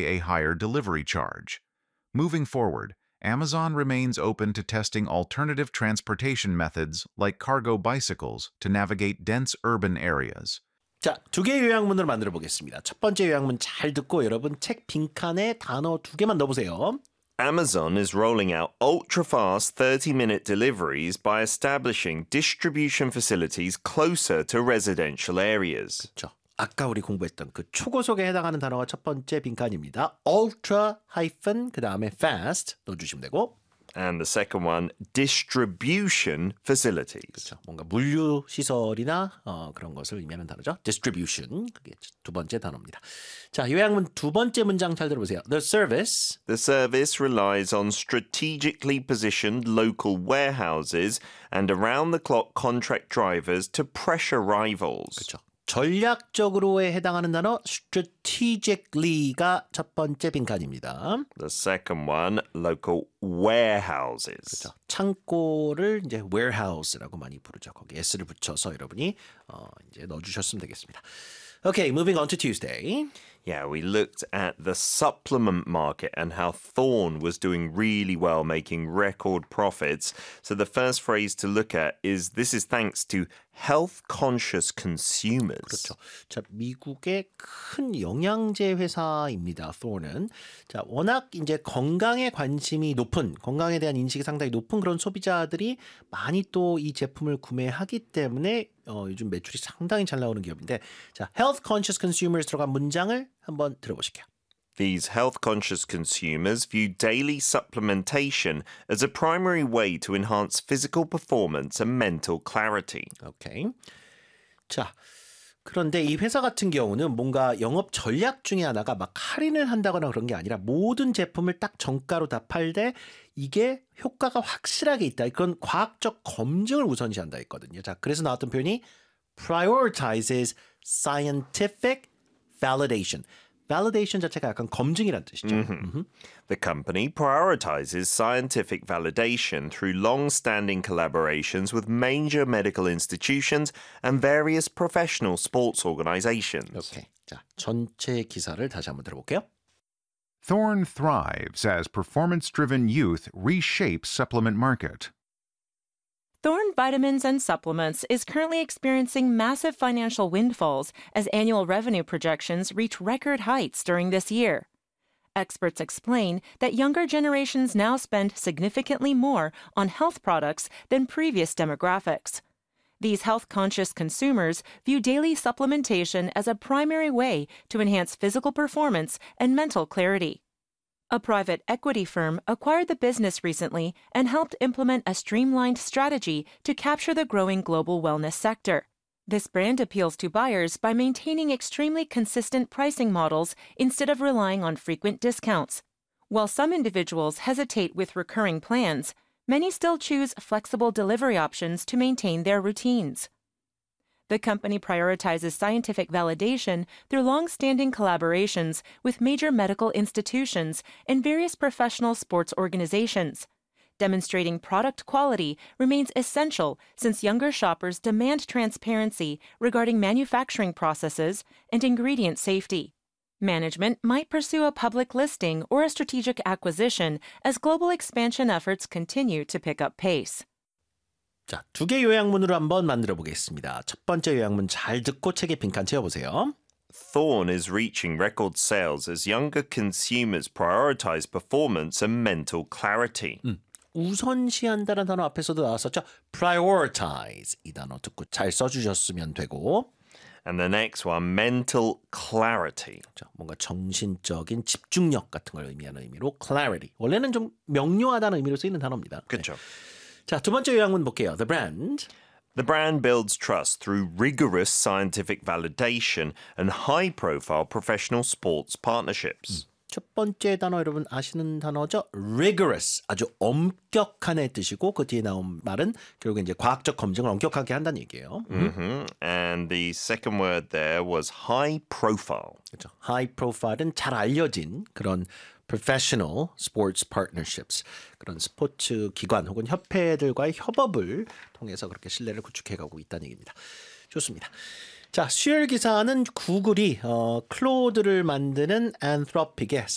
pay a higher delivery charge. Moving forward, Amazon remains open to testing alternative transportation methods like cargo bicycles to navigate dense urban areas. 자, 두 개의 요약문으로 만들어 보겠습니다. 첫 번째 요약문 잘 듣고 여러분 책 빈칸에 단어 두 개만 넣어보세요. Amazon is rolling out ultra-fast 30-minute deliveries by establishing distribution facilities closer to residential areas. 그렇죠. 아까 우리 공부했던 그 초고속에 해당하는 단어가 첫 번째 빈칸입니다. ultra hyphen 그 다음에 fast 넣어주시면 되고 And the second one, distribution facilities. 그렇죠. 뭔가 물류 시설이나 그런 것을 의미하는 단어죠. distribution 그게 두 번째 단어입니다. 자, 요약문 두 번째 문장 잘 들어보세요. The service relies on strategically positioned local warehouses and around-the-clock contract drivers to pressure rivals. 그렇죠. 전략적으로에 해당하는 단어 strategically가 첫 번째 빈칸입니다. The second one, local warehouses. 그렇죠. 창고를 이제 warehouse라고 많이 부르죠. 거기 s를 붙여서 여러분이 이제 넣어주셨으면 되겠습니다. Okay, moving on to Tuesday. Yeah, we looked at the supplement market and how Thorne was doing really well, making record profits. So the first phrase to look at is this is thanks to health-conscious consumers. 그렇죠. 자, 미국의 큰 영양제 회사입니다. Thorne은. 자, 워낙 이제 건강에 관심이 높은, 건강에 대한 인식이 상당히 높은 그런 소비자들이 많이 또 이 제품을 구매하기 때문에 요즘 매출이 상당히 잘 나오는 기업인데, 자, health-conscious consumers 들어간 문장을 한번 들어보실게요. These health-conscious consumers view daily supplementation as a primary way to enhance physical performance and mental clarity. 오케이. 자, 그런데 이 회사 같은 경우는 뭔가 영업 전략 중에 하나가 막 할인을 한다거나 그런 게 아니라 모든 제품을 딱 정가로 다 팔되 이게 효과가 확실하게 있다. 그건 과학적 검증을 우선시한다 했거든요. 자, 그래서 나왔던 표현이 prioritizes scientific validation. validation 자체가 약간 검증이란 뜻이죠. The company prioritizes scientific validation through long-standing collaborations with major medical institutions and various professional sports organizations. 오케이. 자, 전체 기사를 다시 한번 들어볼게요. Thorne thrives as performance-driven youth reshapes supplement market. Thorne Vitamins and Supplements is currently experiencing massive financial windfalls as annual revenue projections reach record heights during this year. Experts explain that younger generations now spend significantly more on health products than previous demographics. These health-conscious consumers view daily supplementation as a primary way to enhance physical performance and mental clarity. A private equity firm acquired the business recently and helped implement a streamlined strategy to capture the growing global wellness sector. This brand appeals to buyers by maintaining extremely consistent pricing models instead of relying on frequent discounts. While some individuals hesitate with recurring plans, many still choose flexible delivery options to maintain their routines. The company prioritizes scientific validation through long-standing collaborations with major medical institutions and various professional sports organizations. Demonstrating product quality remains essential since younger shoppers demand transparency regarding manufacturing processes and ingredient safety. Management might pursue a public listing or a strategic acquisition as global expansion efforts continue to pick up pace. 자, 두 개 요약문으로 한번 만들어 보겠습니다. 첫 번째 요약문 잘 듣고 책의 빈칸 채워보세요. Thorne is reaching record sales as younger consumers prioritize performance and mental clarity. 우선시한다는 단어 앞에서도 나왔었죠. prioritize 이 단어 듣고 잘 써주셨으면 되고 And the next one, mental clarity. 뭔가 정신적인 집중력 같은 걸 의미하는 의미로 clarity. 원래는 좀 명료하다는 의미로 쓰이는 단어입니다. 그렇죠. 네. 자, 두 번째 요약문 볼게요. The brand builds trust through rigorous scientific validation and high-profile professional sports partnerships. 첫 번째 단어 여러분 아시는 단어죠? rigorous, 아주 엄격한의 뜻이고 그 뒤에 나온 말은 결국 이제 과학적 검증을 엄격하게 한다는 얘기예요. And the second word there was high-profile. 그렇죠. high profile은 잘 알려진 그런 professional sports partnerships 그런 스포츠 기관 혹은 협회들과의 협업을 통해서 그렇게 신뢰를 구축해가고 있다는 얘기입니다. 좋습니다. 자, 수요일 기사는 구글이 클로드를 만드는 Anthropic의